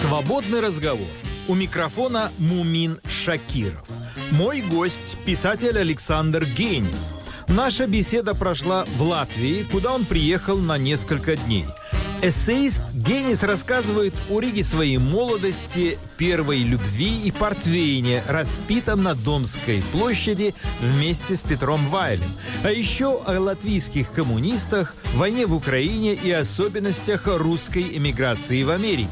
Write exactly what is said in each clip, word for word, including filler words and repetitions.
Свободный разговор. У микрофона Мумин Шакиров. Мой гость – писатель Александр Генис. Наша беседа прошла в Латвии, куда он приехал на несколько дней. Эссеист Генис рассказывает о Риге своей молодости, первой любви и портвейне, распитом на Домской площади вместе с Петром Вайлем. А еще о латвийских коммунистах, войне в Украине и особенностях русской эмиграции в Америке.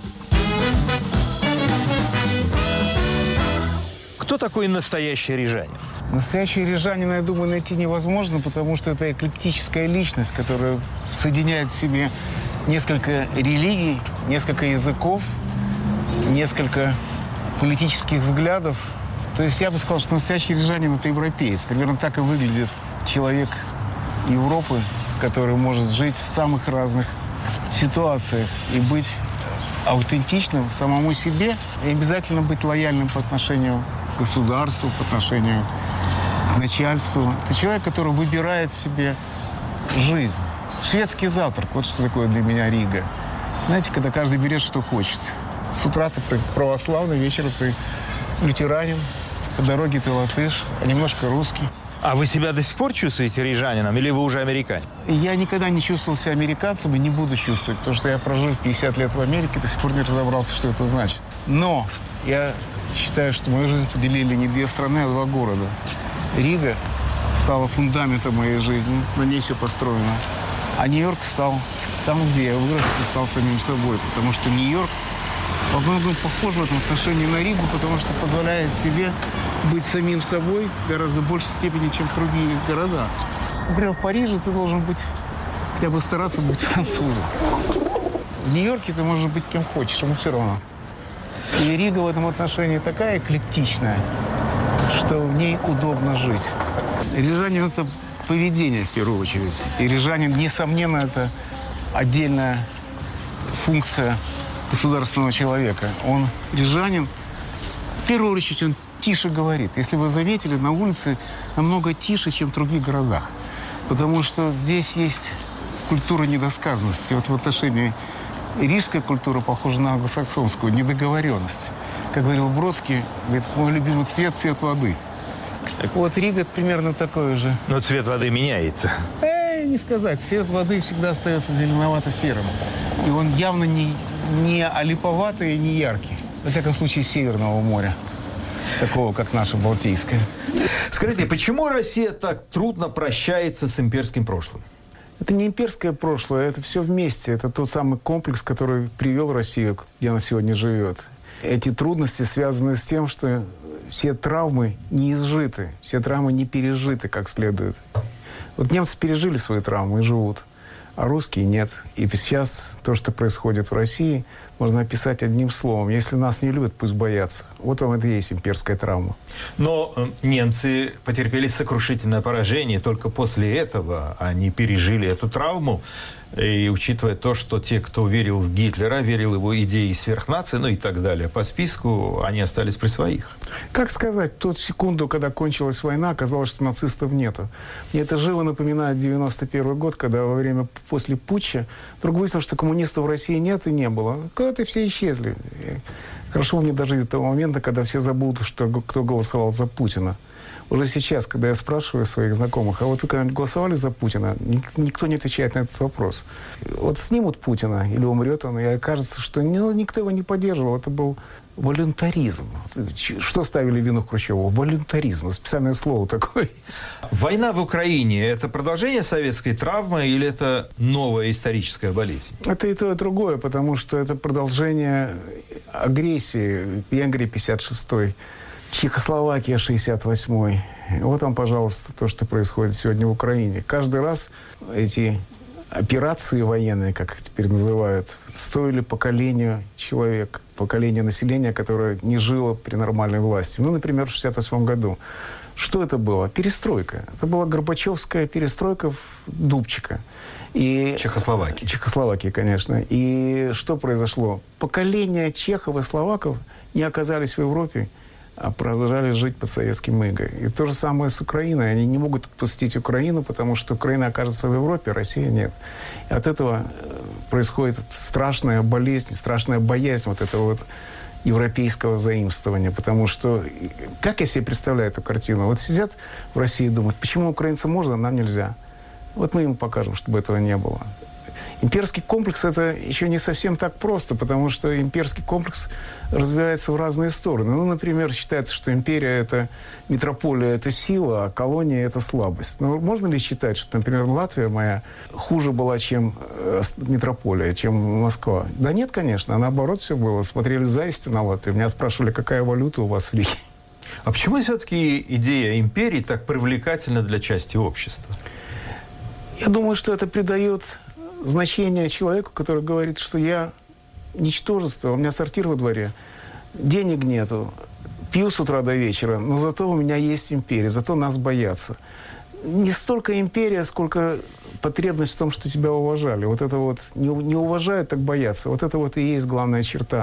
Кто такой настоящий рижанин? Настоящий рижанина, я думаю, найти невозможно, потому что это эклектическая личность, которая соединяет в себе несколько религий, несколько языков, несколько политических взглядов. То есть я бы сказал, что настоящий рижанин – это европеец. Примерно так и выглядит человек Европы, который может жить в самых разных ситуациях и быть аутентичным самому себе, и обязательно быть лояльным по отношению к государству, по отношению к начальству. Это человек, который выбирает себе жизнь. Шведский завтрак, вот что такое для меня Рига. Знаете, когда каждый берет, что хочет. С утра ты православный, вечером ты лютеранин, по дороге ты латыш, а немножко русский. А вы себя до сих пор чувствуете рижанином или вы уже американец? Я никогда не чувствовал себя американцем и не буду чувствовать, потому что я прожил пятьдесят лет в Америке, до сих пор не разобрался, что это значит. Но я считаю, что мою жизнь поделили не две страны, а два города. Рига стала фундаментом моей жизни, на ней все построено. А Нью-Йорк стал там, где я вырос и стал самим собой. Потому что Нью-Йорк во многом похож в этом отношении на Ригу, потому что позволяет себе быть самим собой в гораздо большей степени, чем другие города. Например, в Париже ты должен быть, хотя бы стараться быть французом. В Нью-Йорке ты можешь быть кем хочешь, ему все равно. И Рига в этом отношении такая эклектичная, что в ней удобно жить. Рижанин – это поведение, в первую очередь. И рижанин, несомненно, это отдельная функция государственного человека. Он рижанин, в первую очередь, он тише говорит. Если вы заметили, на улице намного тише, чем в других городах. Потому что здесь есть культура недосказанности. Вот в отношении рижская культура похожа на англосаксонскую, недоговоренность. Как говорил Бродский, говорит, мой любимый цвет – цвет воды. Так вот, Рига примерно такой же. Но цвет воды меняется. Э, не сказать. Цвет воды всегда остается зеленовато-серым. И он явно не, не олиповатый и не яркий. Во всяком случае, Северного моря. Такого, как наше Балтийское. Скажите, почему Россия так трудно прощается с имперским прошлым? Это не имперское прошлое, это все вместе. Это тот самый комплекс, который привел Россию, где она сегодня живет. Эти трудности связаны с тем, что все травмы не изжиты, все травмы не пережиты как следует. Вот немцы пережили свои травмы и живут, а русские нет. И сейчас то, что происходит в России, можно описать одним словом. Если нас не любят, пусть боятся. Вот вам это и есть имперская травма. Но немцы потерпели сокрушительное поражение. Только после этого они пережили эту травму. И учитывая то, что те, кто верил в Гитлера, верил в его идеи сверхнации, ну и так далее, по списку, они остались при своих. Как сказать, в ту секунду, когда кончилась война, оказалось, что нацистов нету. Мне это живо напоминает девяносто первый год, когда во время, после путча, вдруг выяснилось, что коммунистов в России нет и не было. Куда-то все исчезли. И хорошо мне дожить до того момента, когда все забудут, что кто голосовал за Путина. Уже сейчас, когда я спрашиваю своих знакомых, а вот вы когда-нибудь голосовали за Путина, никто не отвечает на этот вопрос. Вот снимут Путина или умрет он, и окажется, что ну, никто его не поддерживал. Это был волюнтаризм. Что ставили в вину Хрущеву? Волюнтаризм. Специальное слово такое есть. Война в Украине – это продолжение советской травмы или это новая историческая болезнь? Это и то, и другое, потому что это продолжение агрессии. Венгрия пятьдесят шестой. Чехословакия шестьдесят восьмой. Вот вам, пожалуйста, то, что происходит сегодня в Украине. Каждый раз эти операции военные, как их теперь называют, стоили поколению человек, поколению населения, которое не жило при нормальной власти. Ну, например, в шестьдесят восьмом году. Что это было? Перестройка. Это была Горбачевская перестройка Дубчика. И... Чехословакии. Чехословакии, конечно. И что произошло? Поколения чехов и словаков не оказались в Европе а продолжали жить под советским игой. И то же самое с Украиной. Они не могут отпустить Украину, потому что Украина окажется в Европе, а Россия нет. И от этого происходит страшная болезнь, страшная боязнь вот этого вот европейского заимствования. Потому что, как я себе представляю эту картину? Вот сидят в России и думают, почему украинцам можно, а нам нельзя? Вот мы им покажем, чтобы этого не было. Имперский комплекс – это еще не совсем так просто, потому что имперский комплекс развивается в разные стороны. Ну, например, считается, что империя – это метрополия – это сила, а колония – это слабость. Но можно ли считать, что, например, Латвия моя хуже была, чем метрополия, чем Москва? Да нет, конечно, а наоборот все было. Смотрели с завистью на Латвию. Меня спрашивали, какая валюта у вас в Риге. А почему все-таки идея империи так привлекательна для части общества? Я думаю, что это придает значение человеку, который говорит, что я ничтожество, у меня сортир во дворе, денег нету, пью с утра до вечера, но зато у меня есть империя, зато нас боятся. Не столько империя, сколько потребность в том, что тебя уважали. Вот это вот не, не уважают, так боятся. Вот это вот и есть главная черта,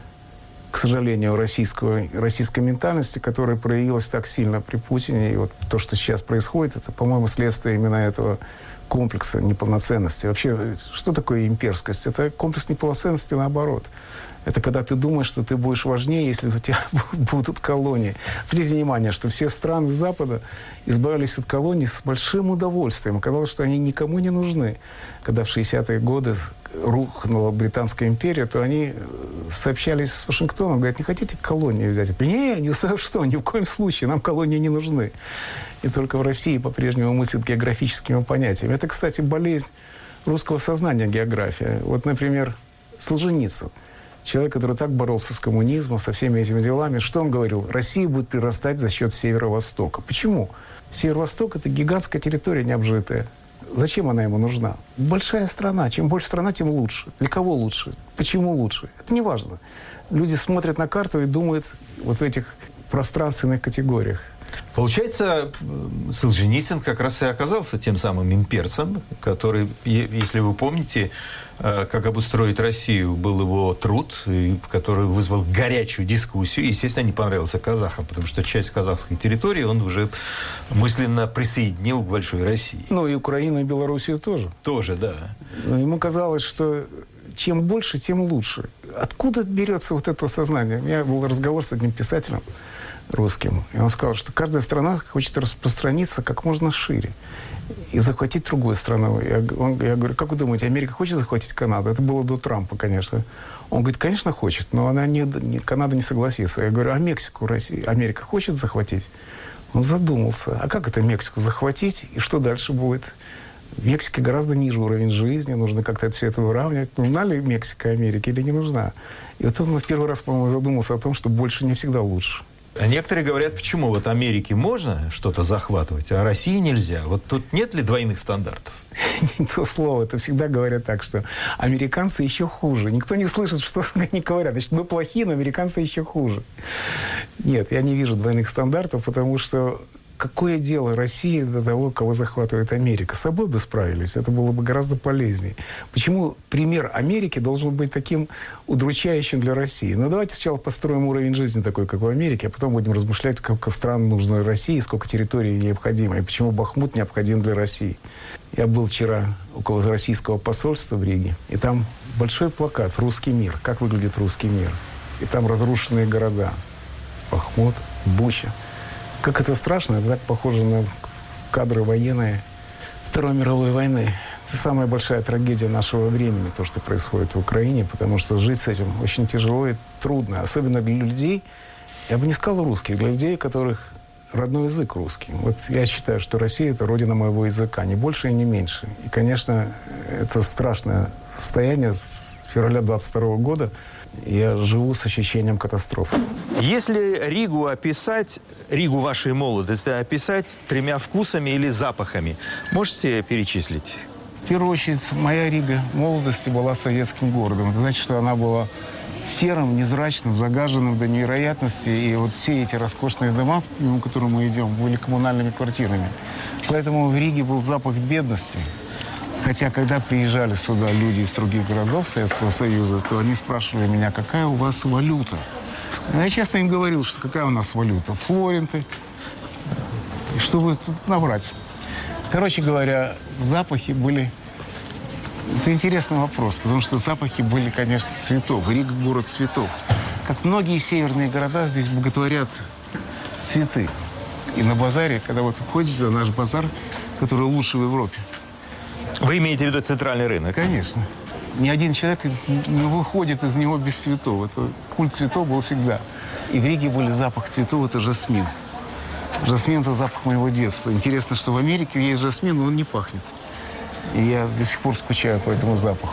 к сожалению, российского, российской ментальности, которая проявилась так сильно при Путине. И вот то, что сейчас происходит, это, по-моему, следствие именно этого комплекса неполноценности. Вообще, что такое имперскость? Это комплекс неполноценности наоборот. Это когда ты думаешь, что ты будешь важнее, если у тебя будут колонии. Обратите внимание, что все страны Запада избавились от колоний с большим удовольствием. Оказалось, что они никому не нужны. Когда в шестидесятые годы рухнула Британская империя, то они сообщались с Вашингтоном, говорят, не хотите колонии взять? Не, ни за что, ни в коем случае, нам колонии не нужны. И только в России по-прежнему мыслят географическими понятиями. Это, кстати, болезнь русского сознания, география. Вот, например, Солженицын. Человек, который так боролся с коммунизмом, со всеми этими делами. Что он говорил? Россия будет прирастать за счет Северо-Востока. Почему? Северо-Восток – это гигантская территория необжитая. Зачем она ему нужна? Большая страна. Чем больше страна, тем лучше. Для кого лучше? Почему лучше? Это не важно. Люди смотрят на карту и думают вот в этих пространственных категориях. Получается, Солженицын как раз и оказался тем самым имперцем, который, если вы помните, как обустроить Россию, был его труд, который вызвал горячую дискуссию. Естественно, не понравился казахам, потому что часть казахской территории он уже мысленно присоединил к большой России. Ну, и Украину, и Белоруссию тоже. Тоже, да. Но ему казалось, что чем больше, тем лучше. Откуда берется вот это сознание? У меня был разговор с одним писателем русским. И он сказал, что каждая страна хочет распространиться как можно шире и захватить другую страну. Я, он, я говорю, как вы думаете, Америка хочет захватить Канаду? Это было до Трампа, конечно. Он говорит, конечно, хочет, но она не, не, Канада не согласится. Я говорю, а Мексику Россия, Америка хочет захватить? Он задумался. А как это Мексику захватить? И что дальше будет? В Мексике гораздо ниже уровень жизни. Нужно как-то все это выравнивать. Нужна ли Мексика Америке или не нужна? И вот он в первый раз, по-моему, задумался о том, что больше не всегда лучше. А некоторые говорят, почему вот Америке можно что-то захватывать, а России нельзя? Вот тут нет ли двойных стандартов? Не то слово. Это всегда говорят так, что американцы еще хуже. Никто не слышит, что они говорят. Значит, мы плохие, но американцы еще хуже. Нет, я не вижу двойных стандартов, потому что какое дело России до того, кого захватывает Америка? С собой бы справились, это было бы гораздо полезнее. Почему пример Америки должен быть таким удручающим для России? Ну, давайте сначала построим уровень жизни такой, как в Америке, а потом будем размышлять, сколько стран нужно России, сколько территорий необходимо, и почему Бахмут необходим для России. Я был вчера около российского посольства в Риге, и там большой плакат «Русский мир». Как выглядит русский мир? И там разрушенные города. Бахмут, Буча. Как это страшно, это так похоже на кадры военные Второй мировой войны. Это самая большая трагедия нашего времени, то, что происходит в Украине, потому что жить с этим очень тяжело и трудно. Особенно для людей, я бы не сказал русских, для людей, у которых родной язык русский. Вот я считаю, что Россия – это родина моего языка, не больше и не меньше. И, конечно, это страшное состояние с февраля двадцать второго года. Я живу с ощущением катастрофы. Если Ригу описать, Ригу вашей молодости описать тремя вкусами или запахами, можете перечислить? В первую очередь, моя Рига молодости была советским городом. Это значит, что она была серым, незрачным, загаженным до невероятности. И вот все эти роскошные дома, мимо которых мы идем, были коммунальными квартирами. Поэтому в Риге был запах бедности. Хотя, когда приезжали сюда люди из других городов Советского Союза, то они спрашивали меня, какая у вас валюта? Я честно им говорил, что какая у нас валюта. Флоринты. И чтобы тут набрать. Короче говоря, запахи были... Это интересный вопрос, потому что запахи были, конечно, цветов. Рига – город цветов. Как многие северные города, здесь боготворят цветы. И на базаре, когда вот ходите на наш базар, который лучший в Европе. Вы имеете в виду центральный рынок? Конечно. Ни один человек не выходит из него без цветов. Это культ цветов был всегда. И в Риге был запах цветов – это жасмин. Жасмин – это запах моего детства. Интересно, что в Америке есть жасмин, но он не пахнет. И я до сих пор скучаю по этому запаху.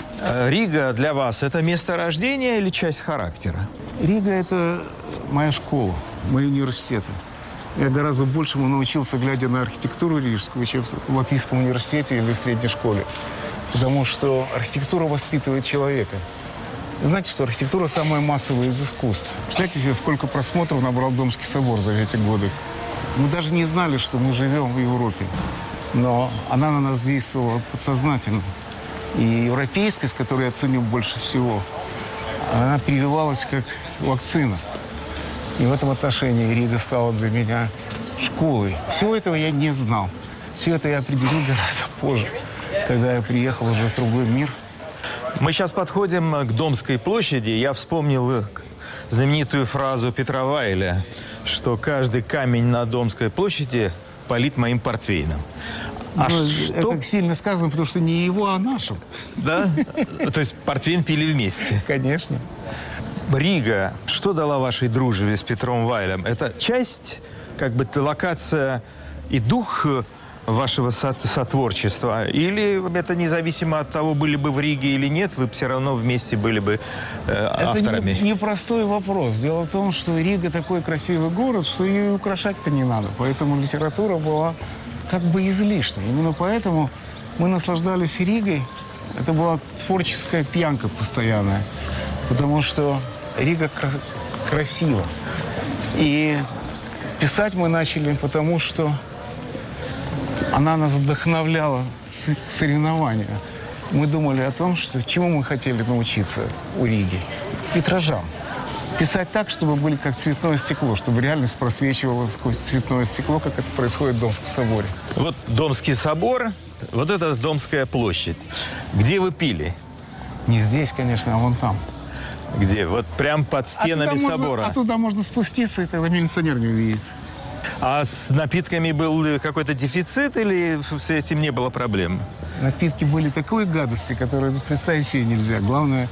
Рига для вас – это место рождения или часть характера? Рига – это моя школа, мои университеты. Я гораздо большему научился, глядя на архитектуру рижскую, чем в Латвийском университете или в средней школе. Потому что архитектура воспитывает человека. Знаете, что архитектура самая массовая из искусств. Представляете себе, сколько просмотров набрал Домский собор за эти годы. Мы даже не знали, что мы живем в Европе. Но она на нас действовала подсознательно. И европейскость, которую я ценю больше всего, она прививалась как вакцина. И в этом отношении Рига стала для меня школой. Всего этого я не знал. Все это я определил гораздо позже, когда я приехал уже в другой мир. Мы сейчас подходим к Домской площади. Я вспомнил знаменитую фразу Петра Вайля, что каждый камень на Домской площади полит моим портвейном. А ну, что... Это так сильно сказано, потому что не его, а нашим. Да? То есть портвейн пили вместе? Конечно. Рига, что дала вашей дружбе с Петром Вайлем? Это часть, как бы, локация и дух вашего сотворчества? Или это независимо от того, были бы в Риге или нет, вы все равно вместе были бы э, авторами? Это непростой вопрос. Дело в том, что Рига такой красивый город, что ее украшать-то не надо. Поэтому литература была как бы излишней. Именно поэтому мы наслаждались Ригой. Это была творческая пьянка постоянная. Потому что Рига кра красива. И писать мы начали, потому что она нас вдохновляла к соревнованию. Мы думали о том, что чему мы хотели научиться у Риги. Витражам. Писать так, чтобы были как цветное стекло, чтобы реальность просвечивала сквозь цветное стекло, как это происходит в Домском соборе. Вот Домский собор, вот это Домская площадь. Где вы пили? Не здесь, конечно, а вон там. Где? Вот прям под стенами а собора? Можно, а туда можно спуститься, и тогда милиционер не увидит. А с напитками был какой-то дефицит или с этим не было проблем? Напитки были такой гадости, которую представить себе нельзя. Главное,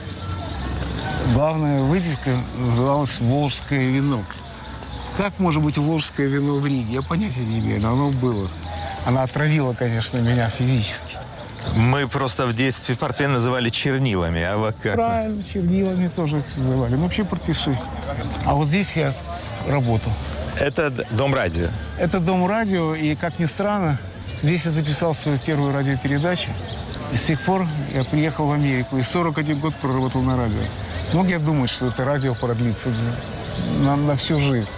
главная выпивка называлась волжское вино. Как может быть волжское вино в Риге? Я понятия не имею, но оно было. Она отравила, конечно, меня физически. Мы просто в детстве портвейн называли чернилами, а вы как? Правильно, чернилами тоже называли. Ну, вообще портвейши. А вот здесь я работал. Это Дом радио? Это Дом радио, и, как ни странно, здесь я записал свою первую радиопередачу. И с тех пор я приехал в Америку, и сорок один год проработал на радио. Многие думают, что это радио продлится на, на всю жизнь.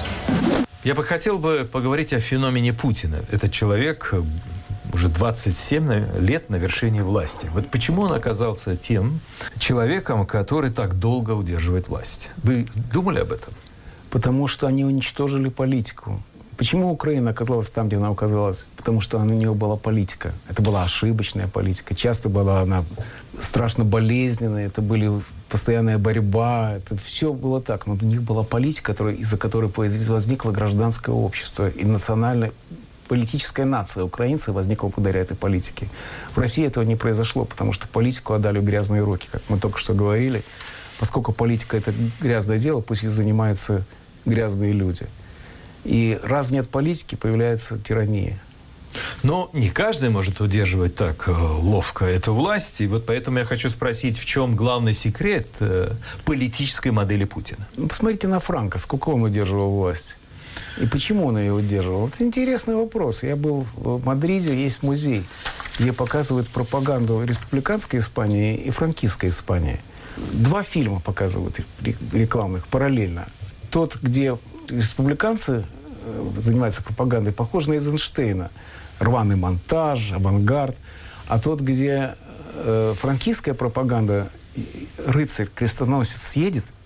Я бы хотел бы поговорить о феномене Путина. Этот человек уже двадцать семь лет на вершине власти. Вот почему он оказался тем человеком, который так долго удерживает власть? Вы думали об этом? Потому что они уничтожили политику. Почему Украина оказалась там, где она оказалась? Потому что у нее была политика. Это была ошибочная политика. Часто была она страшно болезненная. Это были постоянная борьба. Это все было так. Но у них была политика, из-за которой возникло гражданское общество и национальное политическая нация украинцев возникла благодаря этой политике. В России этого не произошло, потому что политику отдали в грязные руки, как мы только что говорили. Поскольку политика – это грязное дело, пусть и занимаются грязные люди. И раз нет политики, появляется тирания. Но не каждый может удерживать так ловко эту власть. И вот поэтому я хочу спросить, в чем главный секрет политической модели Путина? Ну, посмотрите на Франко, сколько он удерживал власть. И почему он ее удерживал? Это интересный вопрос. Я был в Мадриде, есть музей, где показывают пропаганду республиканской Испании и франкистской Испании. Два фильма показывают рекламных параллельно. Тот, где республиканцы занимаются пропагандой, похож на Эйзенштейна. Рваный монтаж, авангард. А тот, где э, франкистская пропаганда, рыцарь, крестоносец едет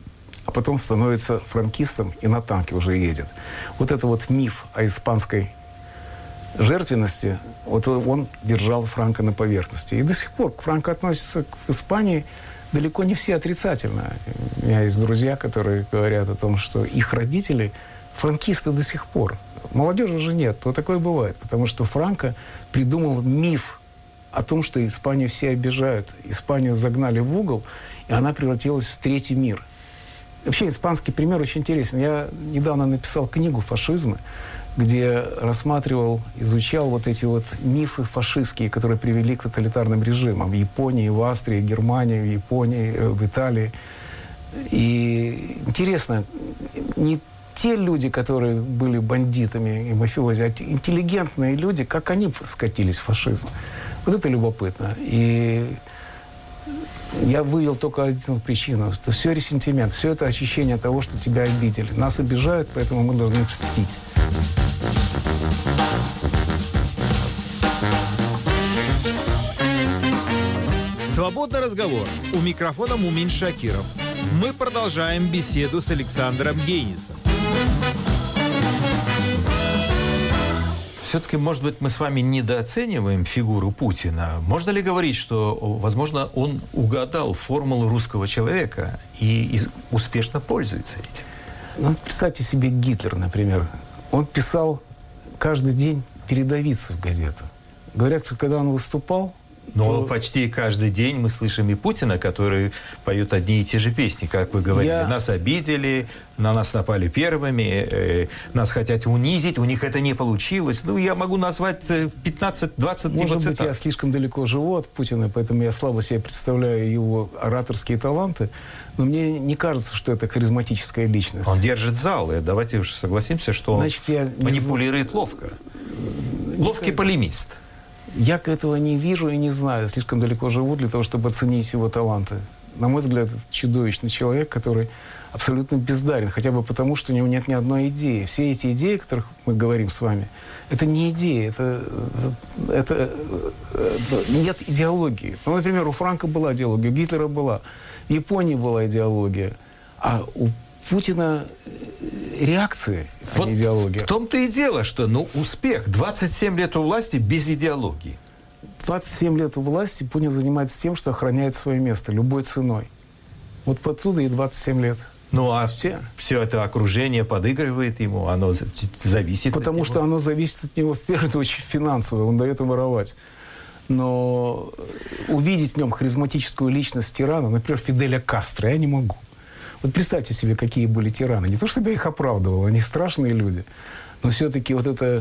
а потом становится франкистом и на танке уже едет. Вот это вот миф о испанской жертвенности, вот он держал Франко на поверхности. И до сих пор к Франко относятся к Испании далеко не все отрицательно. У меня есть друзья, которые говорят о том, что их родители франкисты до сих пор. Молодежи же нет, то такое бывает. Потому что Франко придумал миф о том, что Испанию все обижают. Испанию загнали в угол, и она превратилась в третий мир. Вообще, испанский пример очень интересен. Я недавно написал книгу «Фашизмы», где рассматривал, изучал вот эти вот мифы фашистские, которые привели к тоталитарным режимам в Японии, в Австрии, в Германии, в Японии, в Италии. И интересно, не те люди, которые были бандитами и мафиози, а интеллигентные люди, как они скатились в фашизм. Вот это любопытно. И я вывел только одну причину, что все ресентимент, все это ощущение того, что тебя обидели. Нас обижают, поэтому мы должны мстить. Свободный разговор. У микрофона Мумин Шакиров. Мы продолжаем беседу с Александром Гейнисом. Все-таки, может быть, мы с вами недооцениваем фигуру Путина. Можно ли говорить, что, возможно, он угадал формулу русского человека и успешно пользуется этим? Ну, представьте себе Гитлер, например. Он писал каждый день передовицы в газету. Говорят, что когда он выступал... Но то... почти каждый день мы слышим и Путина, который поет одни и те же песни, как вы говорили. Я... Нас обидели, на нас напали первыми, э, нас хотят унизить, у них это не получилось. Ну, я могу назвать пятнадцать-двадцать Может его быть, цитат. я слишком далеко живу от Путина, поэтому я слабо себе представляю его ораторские таланты. Но мне не кажется, что это харизматическая личность. Он держит зал, и давайте уж согласимся, что Значит, он я манипулирует не... ловко. Ловкий полемист. Я этого не вижу и не знаю. Слишком далеко живу для того, чтобы оценить его таланты. На мой взгляд, это чудовищный человек, который абсолютно бездарен. Хотя бы потому, что у него нет ни одной идеи. Все эти идеи, о которых мы говорим с вами, это не идеи, это, это, это нет идеологии. Ну, например, у Франко была идеология, у Гитлера была, в Японии была идеология, а у Путина реакции, вот а не идеология. В том-то и дело, что ну, успех. двадцать семь лет у власти без идеологии. двадцать семь лет у власти Путин занимается тем, что охраняет свое место любой ценой. Вот отсюда и двадцать семь лет. Ну, а все, все это окружение подыгрывает ему, оно зависит Потому от что него. оно зависит от него в первую очередь финансово, он дает им воровать. Но увидеть в нем харизматическую личность тирана, например, Фиделя Кастро, я не могу. Вот представьте себе, какие были тираны. Не то, чтобы я их оправдывал, они страшные люди. Но все-таки вот эта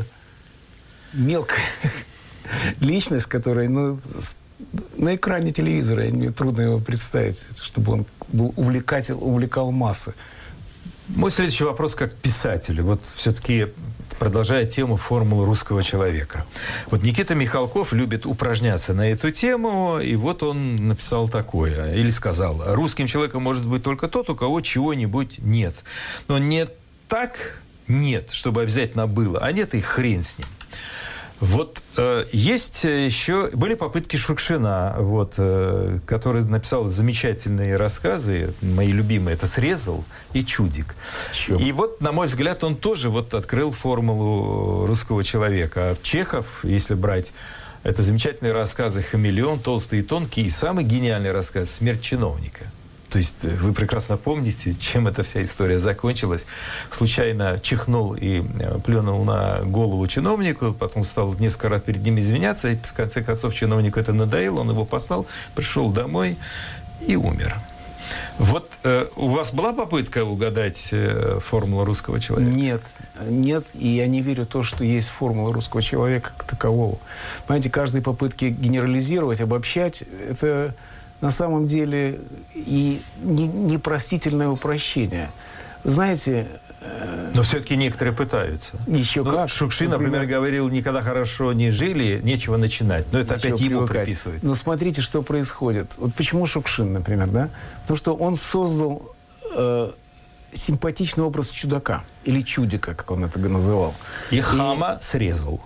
мелкая личность, которая ну, на экране телевизора, мне трудно его представить, чтобы он был увлекатель, увлекал массы. Мой следующий вопрос как писателю. Вот все-таки продолжая тему формулы русского человека. Вот Никита Михалков любит упражняться на эту тему, и вот он написал такое, или сказал: русским человеком может быть только тот, у кого чего-нибудь нет. Но не так нет, чтобы обязательно было, а нет и хрен с ним. Вот э, есть еще... Были попытки Шукшина, вот, э, который написал замечательные рассказы, мои любимые, это «Срезал» и «Чудик». Чё? И вот, на мой взгляд, он тоже вот открыл формулу русского человека. А Чехов, если брать, это замечательные рассказы «Хамелеон», «Толстый и тонкий», и самый гениальный рассказ «Смерть чиновника». То есть вы прекрасно помните, чем эта вся история закончилась. Случайно чихнул и плюнул на голову чиновнику, потом стал несколько раз перед ним извиняться, и в конце концов чиновнику это надоело, он его послал, пришел домой и умер. Вот э, у вас была попытка угадать э, формулу русского человека? Нет, нет, и я не верю в то, что есть формула русского человека как такового. Понимаете, каждой попытки генерализировать, обобщать, это... на самом деле и непростительное упрощение. Знаете... Но все-таки некоторые пытаются. Еще ну, как. Шукшин, например, например, говорил, никогда хорошо не жили, нечего начинать. Но это опять ему привыкать. Приписывают. Но смотрите, что происходит. Вот почему Шукшин, например, да? Потому что он создал э, симпатичный образ чудака. Или чудика, как он это называл. И, и хама срезал.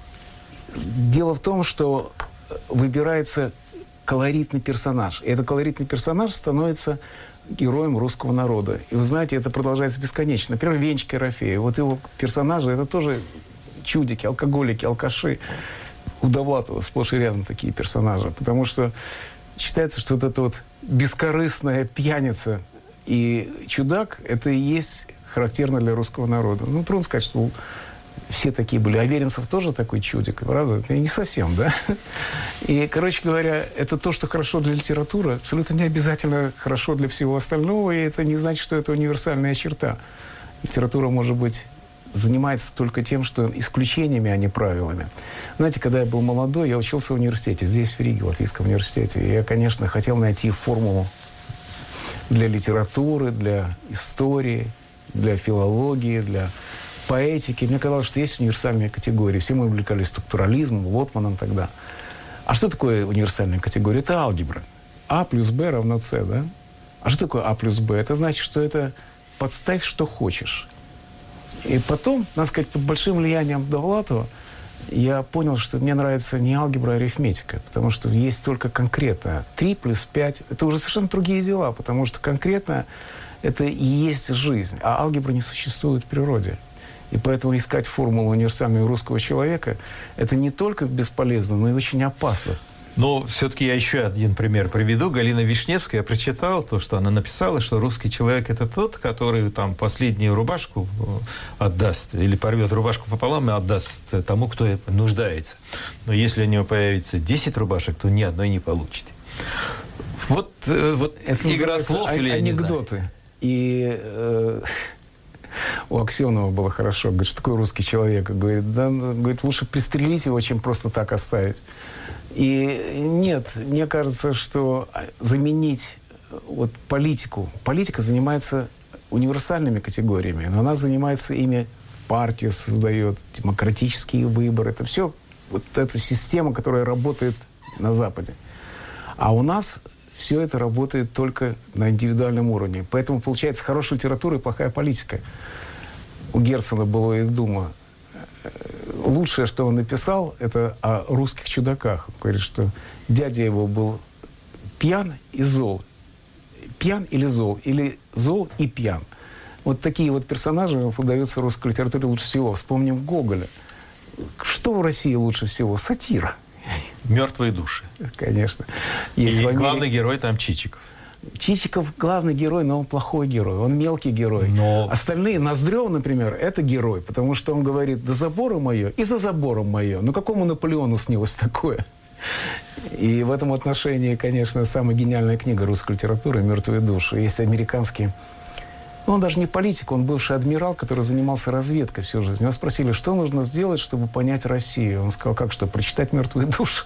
Дело в том, что выбирается колоритный персонаж. И этот колоритный персонаж становится героем русского народа. И вы знаете, это продолжается бесконечно. Например, Венчик Ерофеев. Вот его персонажи, это тоже чудики, алкоголики, алкаши. У Довлатова сплошь и рядом такие персонажи. Потому что считается, что вот эта вот бескорыстная пьяница и чудак, это и есть характерно для русского народа. Ну, трудно сказать, что все такие были. Аверинцев тоже такой чудик, правда? Не совсем, да? И, короче говоря, это то, что хорошо для литературы, абсолютно не обязательно хорошо для всего остального, и это не значит, что это универсальная черта. Литература, может быть, занимается только тем, что исключениями, а не правилами. Знаете, когда я был молодой, я учился в университете, здесь, в Риге, в Латвийском университете. И я, конечно, хотел найти формулу для литературы, для истории, для филологии, для поэтики. Мне казалось, что есть универсальные категории. Все мы увлекались структурализмом, Лотманом тогда. А что такое универсальная категория? Это алгебра. А плюс Б равно С, да? А что такое А плюс Б? Это значит, что это подставь, что хочешь. И потом, надо сказать, под большим влиянием Довлатова я понял, что мне нравится не алгебра, а арифметика, потому что есть только конкретно. три плюс пять – это уже совершенно другие дела, потому что конкретно это и есть жизнь, а алгебра не существует в природе. И поэтому искать формулу универсального русского человека – это не только бесполезно, но и очень опасно. Но все-таки я еще один пример приведу. Галина Вишневская, я прочитал то, что она написала, что русский человек – это тот, который там последнюю рубашку отдаст, или порвет рубашку пополам и отдаст тому, кто нуждается. Но если у него появится десять рубашек, то ни одной не получит. Вот, вот это игра слов а- или я не знаю. анекдоты. И э, у Аксенова было хорошо. Говорит, что такое русский человек? Говорит, да, говорит, лучше пристрелить его, чем просто так оставить. И нет, мне кажется, что заменить вот политику. Политика занимается универсальными категориями, но она занимается ими, партия создает, демократические выборы. Это все вот эта система, которая работает на Западе. А у нас все это работает только на индивидуальном уровне. Поэтому получается хорошая литература и плохая политика. У Герцена было и Дума. Лучшее, что он написал, это о русских чудаках. Он говорит, что дядя его был пьян и зол. Пьян или зол, или зол и пьян. Вот такие вот персонажи подаются в русской литературе лучше всего. Вспомним Гоголя. Что в России лучше всего? Сатира. Мертвые души. Конечно. Есть и Америке... главный герой там Чичиков. Чичиков главный герой, но он плохой герой, он мелкий герой. Но... Остальные, Ноздрев, например, это герой, потому что он говорит, да забором мое и за забором мое. Ну какому Наполеону снилось такое? И в этом отношении, конечно, самая гениальная книга русской литературы «Мертвые души». Есть американский, ну, он даже не политик, он бывший адмирал, который занимался разведкой всю жизнь. Его спросили, что нужно сделать, чтобы понять Россию. Он сказал, как что, прочитать «Мертвые души».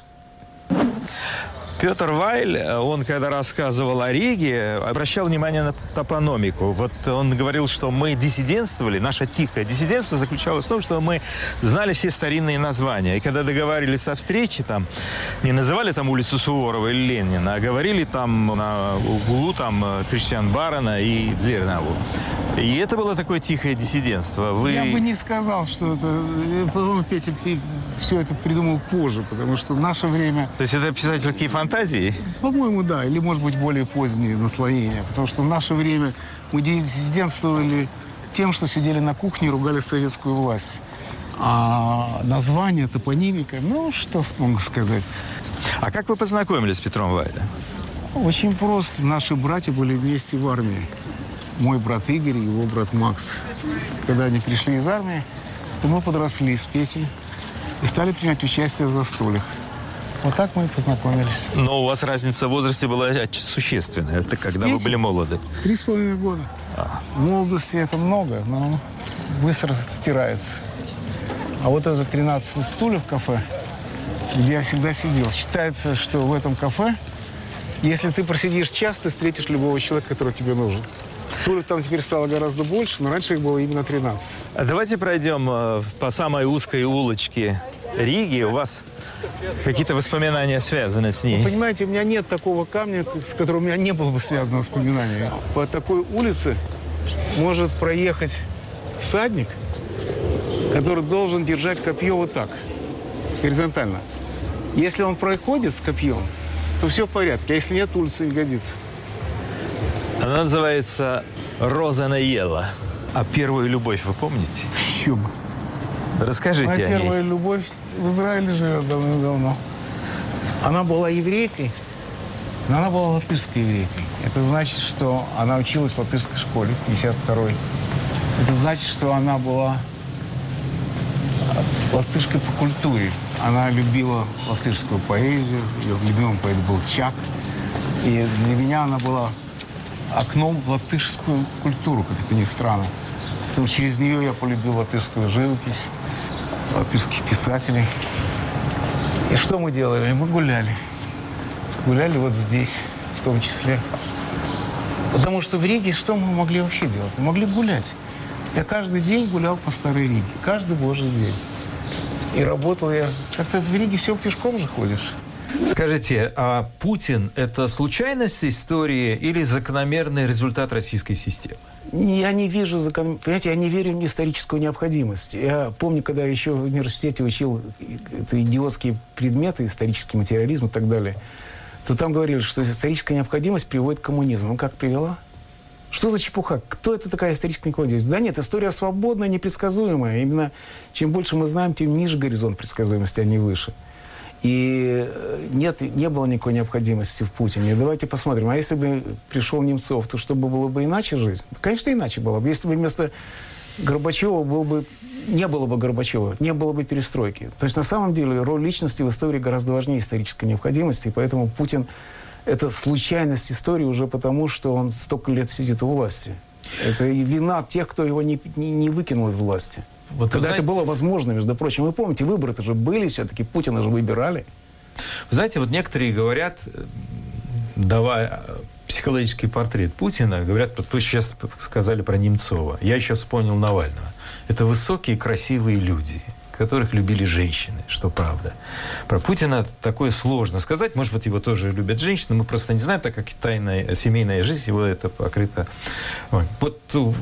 Петр Вайль, он когда рассказывал о Риге, обращал внимание на топономику. Вот он говорил, что мы диссидентствовали, наше тихое диссидентство заключалось в том, что мы знали все старинные названия. И когда договаривались о встрече, там, не называли там улицу Суворова или Ленина, а говорили там на углу там Кристиан Барона и Дзернаву. И это было такое тихое диссидентство. Вы... Я бы не сказал, что это... По-моему, Петя все это придумал позже, потому что в наше время... То есть это писательские фантазии? По-моему, да. Или, может быть, более поздние наслоения. Потому что в наше время мы диссидентствовали тем, что сидели на кухне и ругали советскую власть. А название, топонимика, ну, что могу сказать. А как вы познакомились с Петром Вайлем? Очень просто. Наши братья были вместе в армии. Мой брат Игорь и его брат Макс. Когда они пришли из армии, то мы подросли с Петей и стали принимать участие в застольях. Вот так мы и познакомились. Но у вас разница в возрасте была существенная. Это когда вы были молоды. Три с половиной года. А. В молодости это много, но быстро стирается. А вот это тринадцать стульев в кафе, где я всегда сидел. Считается, что в этом кафе, если ты просидишь час, ты встретишь любого человека, который тебе нужен. Стульев там теперь стало гораздо больше, но раньше их было именно тринадцать. А давайте пройдем э, по самой узкой улочке Риги. У вас какие-то воспоминания связаны с ней? Вы понимаете, у меня нет такого камня, с которым у меня не было бы связано воспоминание. По такой улице может проехать всадник, который должен держать копье вот так, горизонтально. Если он проходит с копьем, то все в порядке, а если нет, улица не годится. Она называется «Роза Ела». А первую любовь вы помните? Еще бы. Расскажите Моя о ней. первая любовь в Израиле живет давно-давно. Она была еврейкой, но она была латышской еврейкой. Это значит, что она училась в латышской школе, пятьдесят второй. Это значит, что она была латышкой по культуре. Она любила латышскую поэзию, ее любимый поэт был Чак. И для меня она была окном в латышскую культуру, как это ни странно. Потому что через нее я полюбил латышскую живопись, латышских писателей. И что мы делали? Мы гуляли. Гуляли вот здесь, в том числе. Потому что в Риге что мы могли вообще делать? Мы могли гулять. Я каждый день гулял по Старой Риге. Каждый божий день. И работал я... Как-то в Риге все пешком же ходишь. Скажите, а Путин – это случайность истории или закономерный результат российской системы? Я не вижу, закон... понимаете, я не верю в историческую необходимость. Я помню, когда еще в университете учил это идиотские предметы, исторический материализм и так далее, то там говорили, что историческая необходимость приводит к коммунизму. Ну, как привела? Что за чепуха? Кто это такая историческая необходимость? Да нет, история свободная, непредсказуемая. Именно чем больше мы знаем, тем ниже горизонт предсказуемости, а не выше. И нет, не было никакой необходимости в Путине. Давайте посмотрим. А если бы пришел Немцов, то что бы было бы иначе жизнь? Конечно, иначе было бы. Если бы вместо Горбачева был бы, не было бы Горбачева, не было бы перестройки. То есть на самом деле роль личности в истории гораздо важнее исторической необходимости. И поэтому Путин – это случайность истории уже потому, что он столько лет сидит у власти. Это вина тех, кто его не, не, не выкинул из власти. Вот, Когда знаете, это было возможно, между прочим. Вы помните, выборы-то же были все-таки, Путина же выбирали. Вы знаете, вот некоторые говорят, давая психологический портрет Путина, говорят, вот вы сейчас сказали про Немцова. Я еще вспомнил Навального. Это высокие, красивые люди, которых любили женщины, что правда. Про Путина такое сложно сказать. Может быть, его тоже любят женщины. Мы просто не знаем, так как тайная семейная жизнь его это покрыта. Вот.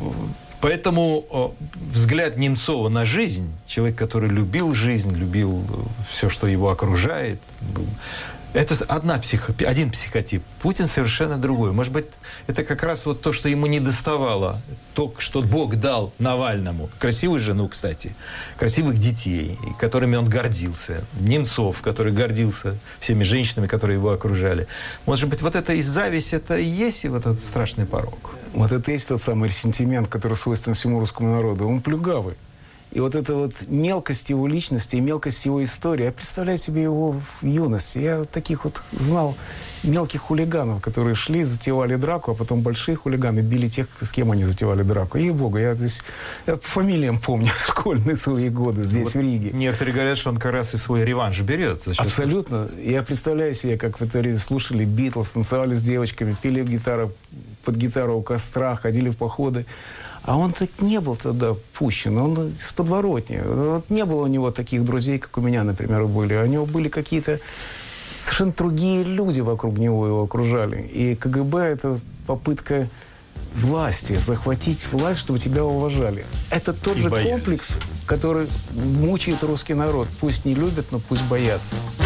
Поэтому взгляд Немцова на жизнь, человек, который любил жизнь, любил все, что его окружает, это одна психо, один психотип. Путин совершенно другой. Может быть, это как раз вот то, что ему не доставало. То, что Бог дал Навальному. Красивую жену, кстати. Красивых детей, которыми он гордился. Немцов, который гордился всеми женщинами, которые его окружали. Может быть, вот это и зависть, это и есть и вот этот страшный порок. Вот это и есть тот самый ресентимент, который свойственен всему русскому народу. Он плюгавый. И вот эта вот мелкость его личности и мелкость его истории, я представляю себе его в юности. Я вот таких вот знал мелких хулиганов, которые шли, затевали драку, а потом большие хулиганы били тех, с кем они затевали драку. Ей-богу, я здесь я по фамилиям помню школьные свои годы здесь, вот в Риге. Некоторые говорят, что он как раз и свой реванш берет. Абсолютно. Я представляю себе, как в это время слушали Битлз, танцевали с девочками, пели гитару, под гитару у костра, ходили в походы. А он так не был тогда пущен, он из подворотни. Вот не было у него таких друзей, как у меня, например, были. У него были какие-то совершенно другие люди вокруг него, его окружали. И КГБ – это попытка власти, захватить власть, чтобы тебя уважали. Это тот И же боялись. комплекс, который мучает русский народ. Пусть не любят, но пусть боятся.